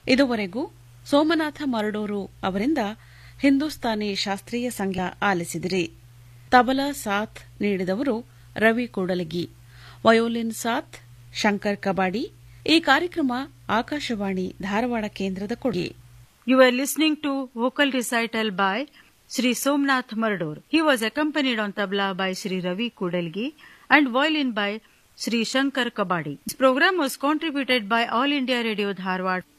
ಇದುವರೆಗೂ ಸೋಮನಾಥ ಮರಡೂರು ಅವರಿಂದ ಹಿಂದೂಸ್ತಾನಿ ಶಾಸ್ತ್ರೀಯ ಸಂಗೀತ ಆಲಿಸಿದಿರಿ. ತಬಲಾ ಸಾಥ್ ನೀಡಿದವರು ರವಿ ಕೂಡಲಗಿ, ವಯೋಲಿನ್ ಸಾಥ್ ಶಂಕರ್ ಕಬಾಡಿ. ಈ ಕಾರ್ಯಕ್ರಮ ಆಕಾಶವಾಣಿ ಧಾರವಾಡ ಕೇಂದ್ರದ ಕೊಡುಗೆ. You were listening to vocal recital by Sri Somnath Mardur. He was accompanied on tabla by Sri Ravi Kudalgi and violin by Sri Shankar Kabadi. This program was contributed by All India Radio Dharwad